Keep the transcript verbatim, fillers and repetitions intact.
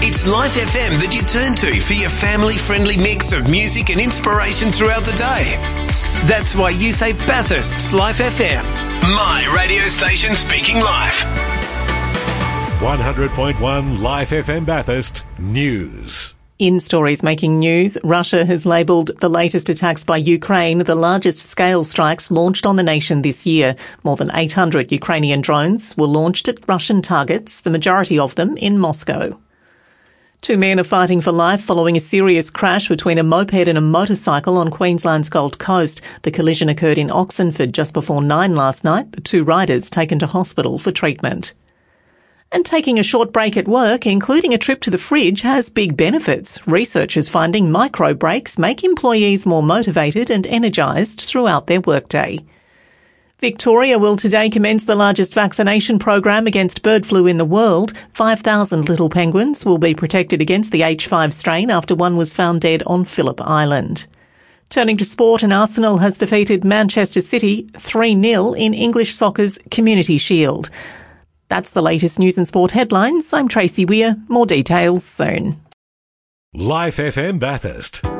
It's Life F M that you turn to for your family-friendly mix of music and inspiration throughout the day. That's why you say Bathurst's Life F M. My radio station speaking life. one hundred point one Life F M Bathurst News. In stories making news, Russia has labelled the latest attacks by Ukraine the largest scale strikes launched on the nation this year. More than eight hundred Ukrainian drones were launched at Russian targets, the majority of them in Moscow. Two men are fighting for life following a serious crash between a moped and a motorcycle on Queensland's Gold Coast. The collision occurred in Oxenford just before nine last night, the two riders taken to hospital for treatment. And taking a short break at work, including a trip to the fridge, has big benefits. Researchers finding micro breaks make employees more motivated and energised throughout their workday. Victoria will today commence the largest vaccination program against bird flu in the world. five thousand little penguins will be protected against the H five strain after one was found dead on Phillip Island. Turning to sport, and Arsenal has defeated Manchester City three nil in English soccer's Community Shield. That's the latest news and sport headlines. I'm Tracy Weir. More details soon. Life F M Bathurst.